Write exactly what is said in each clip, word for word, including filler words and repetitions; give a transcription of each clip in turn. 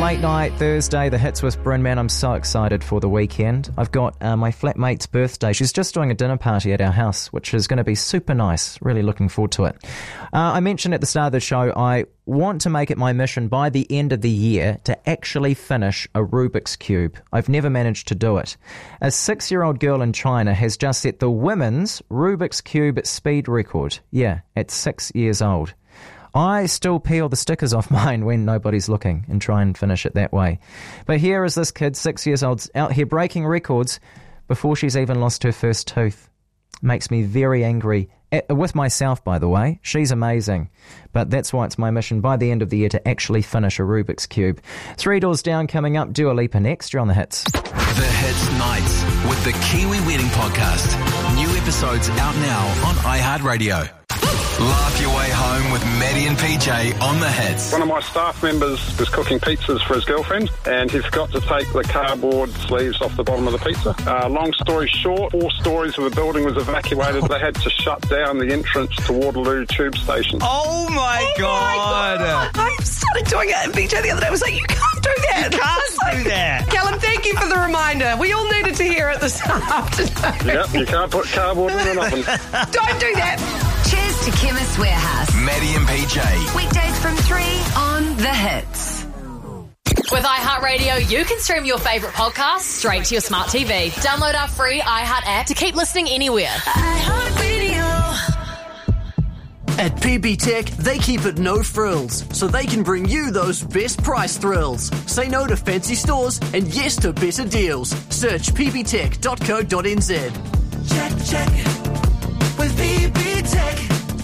late night Thursday, the hits with Bryn. Man, I'm so excited for the weekend. I've got uh, my flatmate's birthday. She's just doing a dinner party at our house, which is going to be super nice. Really looking forward to it. Uh, I mentioned at the start of the show, I want to make it my mission by the end of the year to actually finish a Rubik's Cube. I've never managed to do it. A six-year-old girl in China has just set the women's Rubik's Cube speed record. Yeah, at six years old. I still peel the stickers off mine when nobody's looking and try and finish it that way. But here is this kid, six years old, out here breaking records before she's even lost her first tooth. Makes me very angry. With myself, by the way. She's amazing. But that's why it's my mission by the end of the year to actually finish a Rubik's Cube. Three Doors Down coming up. Dua Lipa next. You're on The Hits. The Hits Nights with the Kiwi Wedding Podcast. New episodes out now on iHeartRadio. Laugh your way home with Maddie and P J on The Hits. One of my staff members was cooking pizzas for his girlfriend, and he forgot to take the cardboard sleeves off the bottom of the pizza. Uh, long story short, four stories of the building was evacuated. They had to shut down the entrance to Waterloo Tube Station. Oh my, oh God. my God! I started doing it, and P J the other day was like, "You can't do that. You can't like, do that." Callum, thank you for the reminder. We all needed to hear it this afternoon. Yep, you can't put cardboard in an oven. Don't do that. Cheers to Chemist Warehouse. Maddie and P J. Weekdays from three on The Hits. With iHeartRadio, you can stream your favourite podcasts straight to your smart T V. Download our free iHeart app to keep listening anywhere. iHeartRadio. At P B Tech, they keep it no frills, so they can bring you those best price thrills. Say no to fancy stores and yes to better deals. Search p b tech dot co dot n z. Check, check. With P B Tech.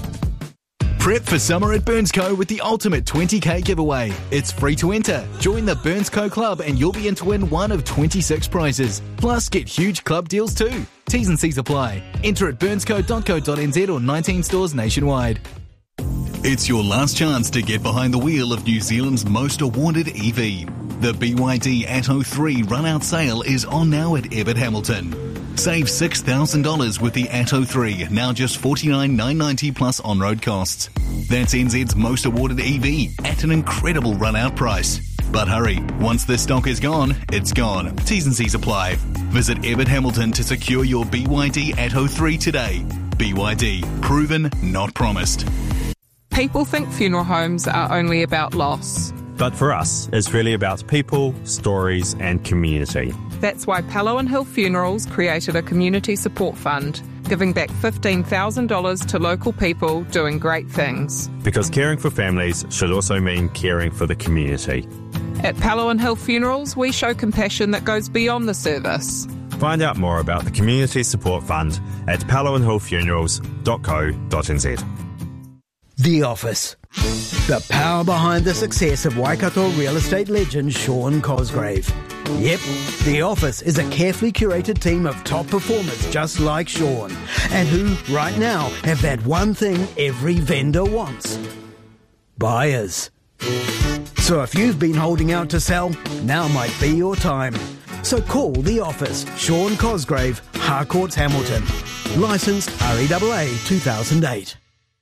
Prep for summer at Burnsco with the ultimate twenty K giveaway. It's free to enter. Join the Burnsco Club and you'll be in to win one of twenty-six prizes. Plus, get huge club deals too. T's and C's apply. Enter at burnsco dot co dot n z or nineteen stores nationwide. It's your last chance to get behind the wheel of New Zealand's most awarded E V. The B Y D Atto three run-out sale is on now at Ebbett Hamilton. Save six thousand dollars with the Atto three, now just forty-nine thousand nine hundred ninety dollars plus on-road costs. That's N Z's most awarded E V at an incredible run-out price. But hurry, once this stock is gone, it's gone. T's and C's apply. Visit Ebbett Hamilton to secure your B Y D Atto three today. B Y D, proven, not promised. People think funeral homes are only about loss. But for us, it's really about people, stories and community. That's why Pallo and Hill Funerals created a community support fund, giving back fifteen thousand dollars to local people doing great things. Because caring for families should also mean caring for the community. At Pallo and Hill Funerals, we show compassion that goes beyond the service. Find out more about the Community Support Fund at pallo and hill funerals dot co dot n z. The Office. The power behind the success of Waikato real estate legend Sean Cosgrave. Yep, The Office is a carefully curated team of top performers just like Sean, and who, right now, have that one thing every vendor wants. Buyers. So if you've been holding out to sell, now might be your time. So call The Office, Sean Cosgrave, Harcourts Hamilton. Licensed R E A A two thousand eight.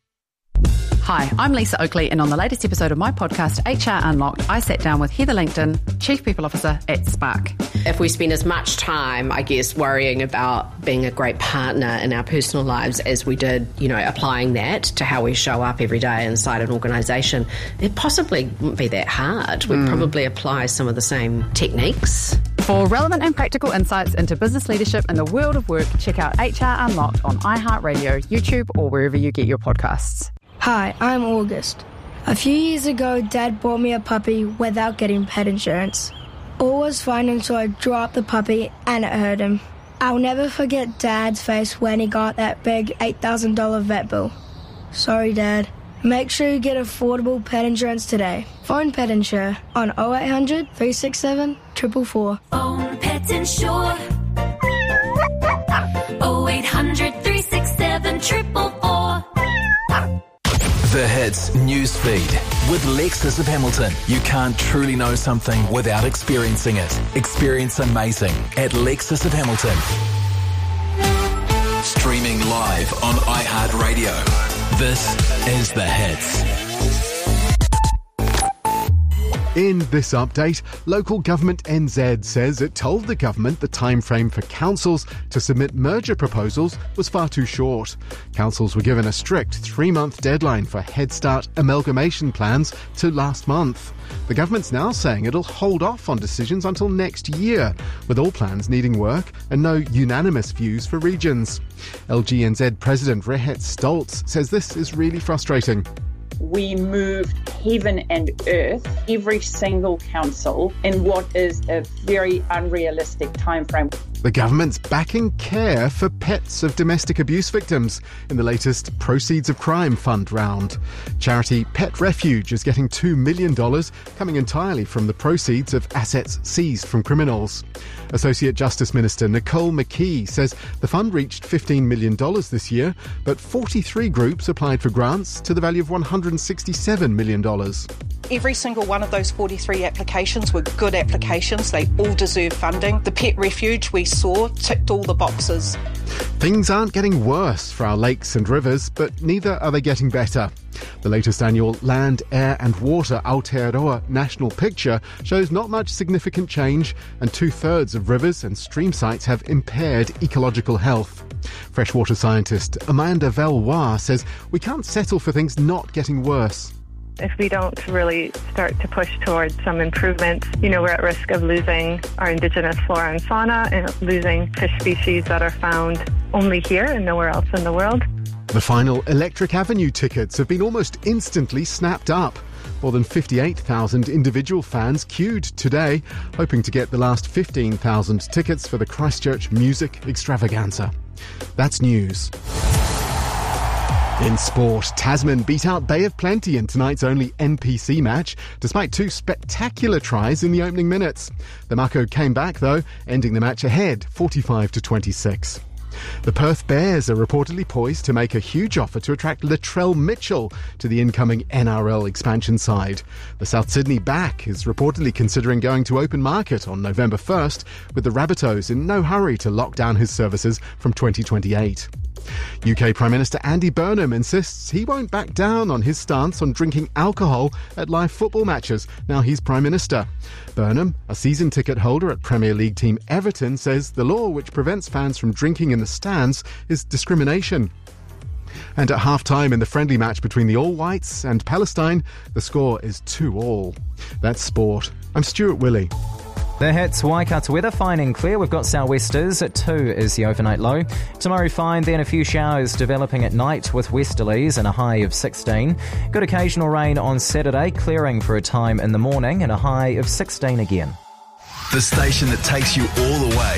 Hi, I'm Lisa Oakley, and on the latest episode of my podcast, H R Unlocked, I sat down with Heather Langton, Chief People Officer at Spark. If we spend as much time, I guess, worrying about being a great partner in our personal lives as we did, you know, applying that to how we show up every day inside an organisation, it possibly wouldn't be that hard. We'd mm. probably apply some of the same techniques. For relevant and practical insights into business leadership and the world of work, check out H R Unlocked on iHeartRadio, YouTube, or wherever you get your podcasts. Hi, I'm August. A few years ago, Dad bought me a puppy without getting pet insurance. All was fine until I dropped the puppy and it hurt him. I'll never forget Dad's face when he got that big eight thousand dollars vet bill. Sorry, Dad. Make sure you get affordable pet insurance today. Phone Pet Insure on oh eight hundred, three six seven, four four four. Phone Pet Insure. oh eight hundred, three six seven, four four four. The Hits news feed with Lexus of Hamilton. You can't truly know something without experiencing it. Experience amazing at Lexus of Hamilton. Streaming live on iHeartRadio. This is The Hits. In this update, local government N Z says it told the government the time frame for councils to submit merger proposals was far too short. Councils were given a strict three-month deadline for Head Start amalgamation plans to last month. The government's now saying it'll hold off on decisions until next year, with all plans needing work and no unanimous views for regions. L G N Z President Rehet Stoltz says this is really frustrating. We moved heaven and earth, every single council, in what is a very unrealistic timeframe. The government's backing care for pets of domestic abuse victims in the latest Proceeds of Crime Fund round. Charity Pet Refuge is getting two million dollars, coming entirely from the proceeds of assets seized from criminals. Associate Justice Minister Nicole McKee says the fund reached fifteen million dollars this year, but forty-three groups applied for grants to the value of one hundred sixty-seven million dollars. Every single one of those forty-three applications were good applications. They all deserve funding. The Pet Refuge we saw ticked all the boxes. Things aren't getting worse for our lakes and rivers, but neither are they getting better. The latest annual Land, Air and Water Aotearoa National Picture shows not much significant change, and two-thirds of rivers and stream sites have impaired ecological health. Freshwater scientist Amanda Valois says we can't settle for things not getting worse. If we don't really start to push towards some improvements, you know, we're at risk of losing our indigenous flora and fauna and losing fish species that are found only here and nowhere else in the world. The final Electric Avenue tickets have been almost instantly snapped up. More than fifty-eight thousand individual fans queued today, hoping to get the last fifteen thousand tickets for the Christchurch Music Extravaganza. That's news. In sport, Tasman beat out Bay of Plenty in tonight's only N P C match, despite two spectacular tries in the opening minutes. The Mako came back, though, ending the match ahead, forty-five to twenty-six. The Perth Bears are reportedly poised to make a huge offer to attract Latrell Mitchell to the incoming N R L expansion side. The South Sydney back is reportedly considering going to open market on November first, with the Rabbitohs in no hurry to lock down his services from twenty twenty-eight. U K Prime Minister Andy Burnham insists he won't back down on his stance on drinking alcohol at live football matches now he's Prime Minister. Burnham, a season ticket holder at Premier League team Everton, says the law which prevents fans from drinking in the stands is discrimination. And at half-time in the friendly match between the All Whites and Palestine, the score is two all. That's sport. I'm Stuart Willey. The hits Waikato weather, fine and clear. We've got sou'westers at two is the overnight low. Tomorrow fine, then a few showers developing at night with westerlies and a high of sixteen. Good occasional rain on Saturday, clearing for a time in the morning and a high of sixteen again. The station that takes you all the way.